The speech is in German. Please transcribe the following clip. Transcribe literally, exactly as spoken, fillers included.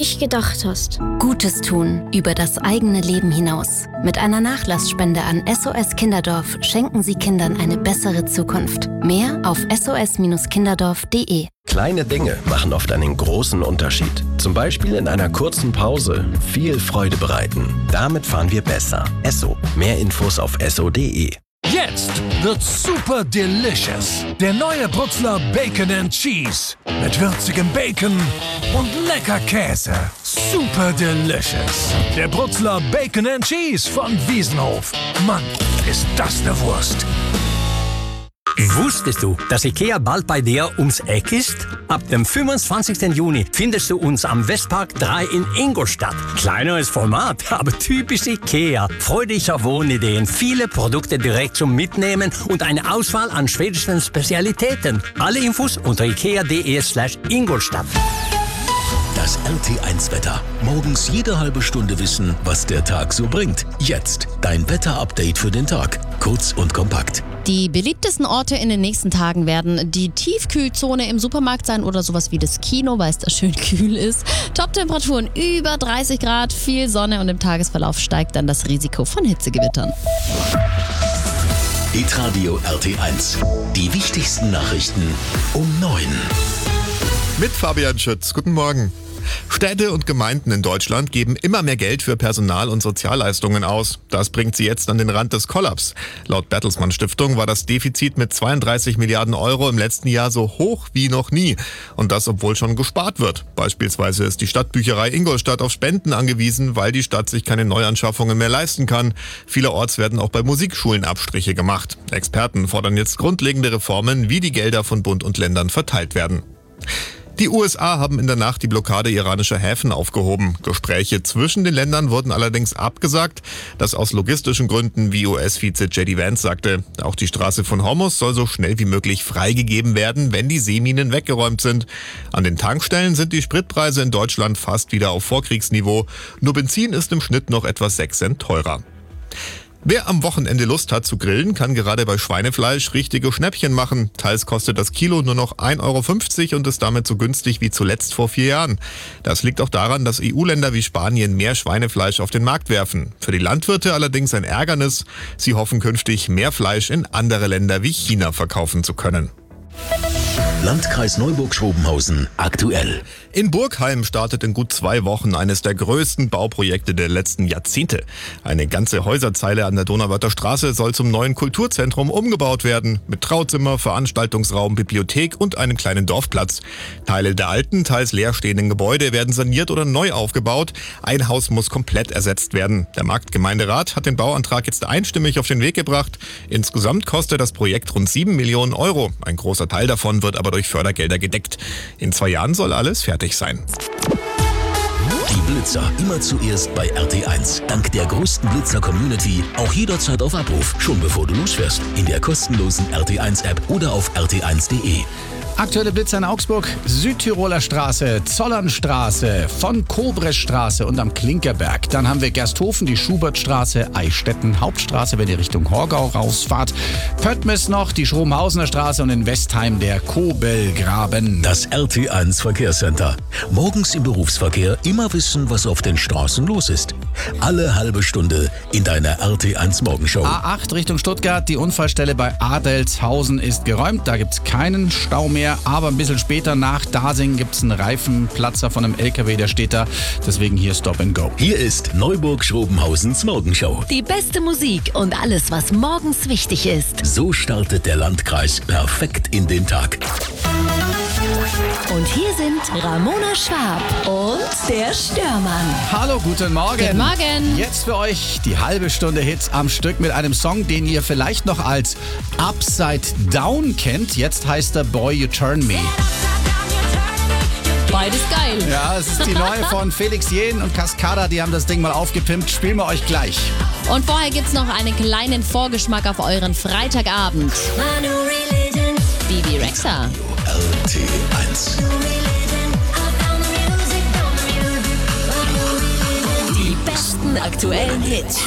nicht gedacht hast. Gutes tun über das eigene Leben hinaus. Mit einer Nachlassspende an S O S Kinderdorf schenken Sie Kindern eine bessere Zukunft. Mehr auf s o s kinderdorf punkt d e. Kleine Dinge machen oft einen großen Unterschied. Zum Beispiel in einer kurzen Pause viel Freude bereiten. Damit fahren wir besser. Esso. Mehr Infos auf esso punkt d e. Jetzt wird's super delicious. Der neue Brutzler Bacon and Cheese. Mit würzigem Bacon und lecker Käse. Super delicious. Der Brutzler Bacon and Cheese von Wiesenhof. Mann, ist das eine Wurst. Wusstest du, dass IKEA bald bei dir ums Eck ist? Ab dem fünfundzwanzigsten Juni findest du uns am Westpark drei in Ingolstadt. Kleineres Format, aber typisch IKEA. Freudige Wohnideen, viele Produkte direkt zum Mitnehmen und eine Auswahl an schwedischen Spezialitäten. Alle Infos unter ikea punkt d e slash Ingolstadt. Das R T eins Wetter. Morgens jede halbe Stunde wissen, was der Tag so bringt. Jetzt dein Wetter-Update für den Tag. Kurz und kompakt. Die beliebtesten Orte in den nächsten Tagen werden die Tiefkühlzone im Supermarkt sein oder sowas wie das Kino, weil es da schön kühl ist. Top-Temperaturen über dreißig Grad, viel Sonne und im Tagesverlauf steigt dann das Risiko von Hitzegewittern. Hitradio R T eins. Die wichtigsten Nachrichten um neun. Mit Fabian Schütz. Guten Morgen. Städte und Gemeinden in Deutschland geben immer mehr Geld für Personal- und Sozialleistungen aus. Das bringt sie jetzt an den Rand des Kollaps. Laut Bertelsmann Stiftung war das Defizit mit zweiunddreißig Milliarden Euro im letzten Jahr so hoch wie noch nie. Und das, obwohl schon gespart wird. Beispielsweise ist die Stadtbücherei Ingolstadt auf Spenden angewiesen, weil die Stadt sich keine Neuanschaffungen mehr leisten kann. Vielerorts werden auch bei Musikschulen Abstriche gemacht. Experten fordern jetzt grundlegende Reformen, wie die Gelder von Bund und Ländern verteilt werden. Die U S A haben in der Nacht die Blockade iranischer Häfen aufgehoben. Gespräche zwischen den Ländern wurden allerdings abgesagt. Das aus logistischen Gründen, wie U S-Vize J D Vance sagte. Auch die Straße von Hormuz soll so schnell wie möglich freigegeben werden, wenn die Seeminen weggeräumt sind. An den Tankstellen sind die Spritpreise in Deutschland fast wieder auf Vorkriegsniveau. Nur Benzin ist im Schnitt noch etwa sechs Cent teurer. Wer am Wochenende Lust hat zu grillen, kann gerade bei Schweinefleisch richtige Schnäppchen machen. Teils kostet das Kilo nur noch ein Euro fünfzig und ist damit so günstig wie zuletzt vor vier Jahren. Das liegt auch daran, dass E U-Länder wie Spanien mehr Schweinefleisch auf den Markt werfen. Für die Landwirte allerdings ein Ärgernis. Sie hoffen künftig, mehr Fleisch in andere Länder wie China verkaufen zu können. Landkreis Neuburg-Schrobenhausen aktuell. In Burgheim startet in gut zwei Wochen eines der größten Bauprojekte der letzten Jahrzehnte. Eine ganze Häuserzeile an der Donauwörther Straße soll zum neuen Kulturzentrum umgebaut werden. Mit Trauzimmer, Veranstaltungsraum, Bibliothek und einem kleinen Dorfplatz. Teile der alten, teils leerstehenden Gebäude werden saniert oder neu aufgebaut. Ein Haus muss komplett ersetzt werden. Der Marktgemeinderat hat den Bauantrag jetzt einstimmig auf den Weg gebracht. Insgesamt kostet das Projekt rund sieben Millionen Euro. Ein großer Teil davon wird aber durch Fördergelder gedeckt. In zwei Jahren soll alles fertig sein. Die Blitzer immer zuerst bei R T eins. Dank der größten Blitzer-Community auch jederzeit auf Abruf, schon bevor du losfährst. In der kostenlosen R T eins App oder auf r t eins punkt d e. Aktuelle Blitzer in Augsburg, Südtiroler Straße, Zollernstraße, von Kobrestraße und am Klinkerberg. Dann haben wir Gersthofen, die Schubertstraße, Eichstätten, Hauptstraße, wenn ihr Richtung Horgau rausfahrt. Pöttmes noch, die Schrobenhausener Straße und in Westheim der Kobelgraben. Das R T eins Verkehrscenter. Morgens im Berufsverkehr immer wissen, was auf den Straßen los ist. Alle halbe Stunde in deiner R T eins Morgenshow. A acht Richtung Stuttgart, die Unfallstelle bei Adelshausen ist geräumt. Da gibt's keinen Stau mehr. Aber ein bisschen später nach Dasing gibt es einen Reifenplatzer von einem L K W, der steht da. Deswegen hier Stop and Go. Hier ist Neuburg-Schrobenhausens Morgenshow. Die beste Musik und alles, was morgens wichtig ist. So startet der Landkreis perfekt in den Tag. Und hier sind Ramona Schwab und der Störmann. Hallo, guten Morgen. Guten Morgen. Jetzt für euch die halbe Stunde Hits am Stück mit einem Song, den ihr vielleicht noch als Upside Down kennt. Jetzt heißt er Boy You Turn Me. Beides geil. Ja, es ist die neue von Felix Jähn und Cascada. Die haben das Ding mal aufgepimpt. Spielen wir euch gleich. Und vorher gibt's noch einen kleinen Vorgeschmack auf euren Freitagabend. Bibi Rexha. R T eins. Die besten aktuellen Hits.